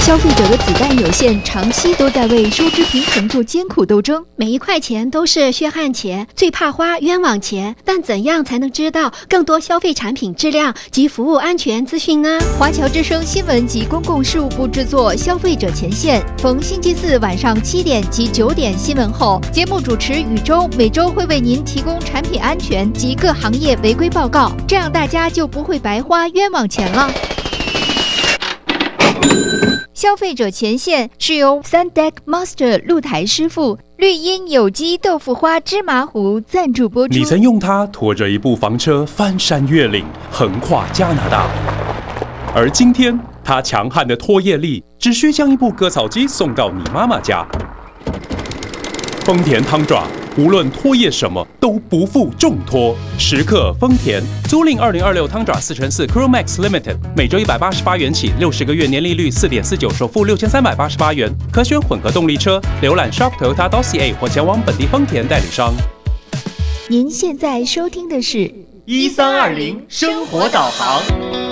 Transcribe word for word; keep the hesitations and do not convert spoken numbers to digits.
消费者的子弹有限，长期都在为收支平衡做艰苦斗争。 每一块钱都是血汗钱，最怕花冤枉钱。但怎样才能知道更多消费产品质量及服务安全资讯呢？ 华侨之声新闻及公共事务部制作《消费者前线》，逢星期四晚上七点及九点新闻后，节目主持宇宙每周会为您提供产品安全及各行业违规报告，这样大家就不会白花冤枉钱了。消费者前线是由三 Deck Master 露台师傅绿茵有机豆腐花芝麻糊赞助播出。 你曾用它拖着一部房车翻山越岭，横跨加拿大，而今天它强悍的拖曳力只需将一部割草机送到你妈妈家。丰田汤爪，无论拖曳什么都不负重拖，时刻丰田。租赁二零二六汤爪四乘四 Crew Max Limited， 每周一百八十八元起，六十个月年利率四点四九，首付六千三百八十八元，可选混合动力车。浏览 shop toyota dot c a 或前往本地丰田代理商。 您现在收听的是一三二零生活导航。